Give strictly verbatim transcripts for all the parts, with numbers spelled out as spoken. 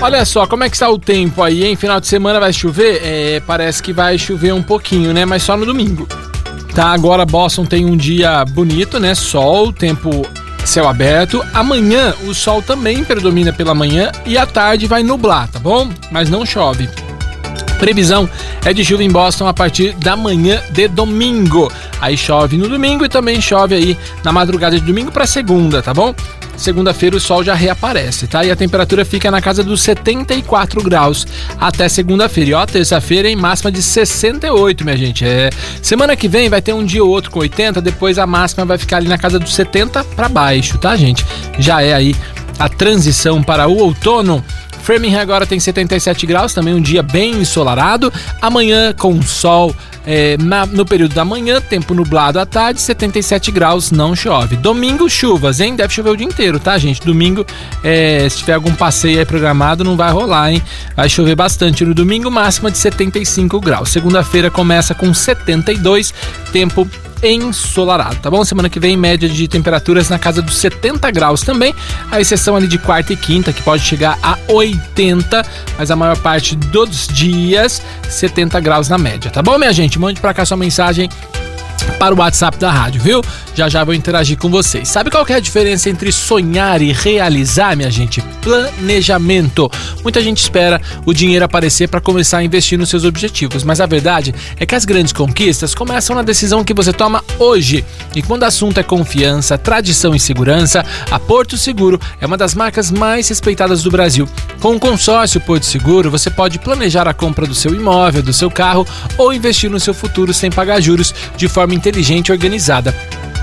Olha só, como é que está o tempo aí, hein? Final de semana vai chover? É, parece que vai chover um pouquinho, né? Mas só no domingo. Tá, agora Boston tem um dia bonito, né? Sol, tempo céu aberto. Amanhã o sol também predomina pela manhã e à tarde vai nublar, tá bom? Mas não chove. Previsão é de chuva em Boston a partir da manhã de domingo. Aí chove no domingo e também chove aí na madrugada de domingo para segunda, tá bom? Segunda-feira o sol já reaparece, tá? E a temperatura fica na casa dos setenta e quatro graus até segunda-feira. E ó, terça-feira em máxima de sessenta e oito, minha gente. É... Semana que vem vai ter um dia ou outro com oitenta, depois a máxima vai ficar ali na casa dos setenta para baixo, tá, gente? Já é aí a transição para o outono. Framingham agora tem setenta e sete graus, também um dia bem ensolarado. Amanhã com sol é, na, no período da manhã, tempo nublado à tarde, setenta e sete graus, não chove. Domingo, chuvas, hein? Deve chover o dia inteiro, tá, gente? Domingo, é, se tiver algum passeio aí programado, não vai rolar, hein? Vai chover bastante no domingo, máxima de setenta e cinco graus. Segunda-feira começa com setenta e dois, tempo ensolarado, tá bom? Semana que vem, média de temperaturas na casa dos setenta graus também, a exceção ali de quarta e quinta, que pode chegar a oitenta, mas a maior parte dos dias, setenta graus na média, tá bom, minha gente? Mande pra cá sua mensagem para o WhatsApp da rádio, viu? Já já vou interagir com vocês. Sabe qual que é a diferença entre sonhar e realizar, minha gente? Planejamento. Muita gente espera o dinheiro aparecer para começar a investir nos seus objetivos, mas a verdade é que as grandes conquistas começam na decisão que você toma hoje. E quando o assunto é confiança, tradição e segurança, a Porto Seguro é uma das marcas mais respeitadas do Brasil. Com o consórcio Porto Seguro, você pode planejar a compra do seu imóvel, do seu carro ou investir no seu futuro sem pagar juros de forma inteligente e organizada.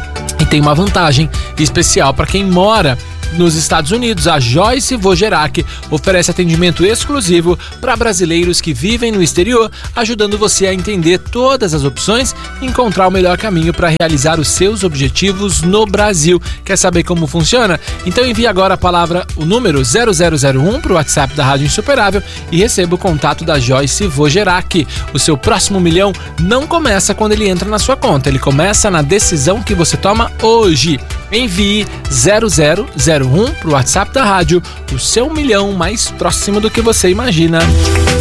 E tem uma vantagem especial para quem mora nos Estados Unidos. A Joyce Vogerac oferece atendimento exclusivo para brasileiros que vivem no exterior, ajudando você a entender todas as opções e encontrar o melhor caminho para realizar os seus objetivos no Brasil. Quer saber como funciona? Então envie agora a palavra, o número zero zero zero um para o WhatsApp da Rádio Insuperável e receba o contato da Joyce Vogerac. O seu próximo milhão não começa quando ele entra na sua conta, ele começa na decisão que você toma hoje. Envie zero zero zero um para o WhatsApp da rádio, o seu milhão mais próximo do que você imagina.